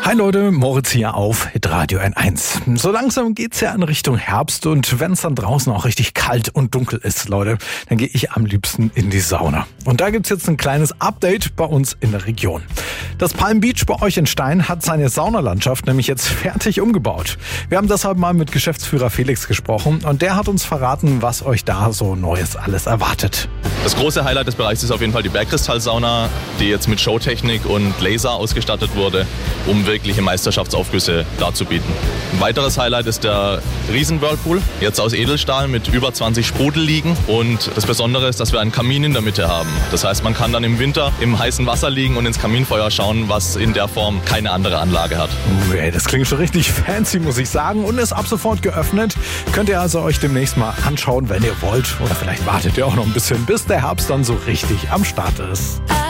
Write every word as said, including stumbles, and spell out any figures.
Hi Leute, Moritz hier auf Hitradio N eins. So langsam geht's ja in Richtung Herbst und wenn es dann draußen auch richtig kalt und dunkel ist, Leute, dann gehe ich am liebsten in die Sauna. Und da gibt's jetzt ein kleines Update bei uns in der Region. Das Palm Beach bei euch in Stein hat seine Saunalandschaft nämlich jetzt fertig umgebaut. Wir haben deshalb mal mit Geschäftsführer Felix gesprochen und der hat uns verraten, was euch da so Neues alles erwartet. Das große Highlight des Bereichs ist auf jeden Fall die Bergkristallsauna, die jetzt mit Showtechnik und Laser ausgestattet wurde, um wirkliche Meisterschaftsaufgüsse darzubieten. Ein weiteres Highlight ist der Riesen-Whirlpool, jetzt aus Edelstahl mit über zwanzig Sprudelliegen. Und das Besondere ist, dass wir einen Kamin in der Mitte haben. Das heißt, man kann dann im Winter im heißen Wasser liegen und ins Kaminfeuer schauen, was in der Form keine andere Anlage hat. Uh, ey, das klingt schon richtig fancy, muss ich sagen, und ist ab sofort geöffnet. Könnt ihr also euch demnächst mal anschauen, wenn ihr wollt. Oder vielleicht wartet ihr auch noch ein bisschen, bis der Herbst dann so richtig am Start ist.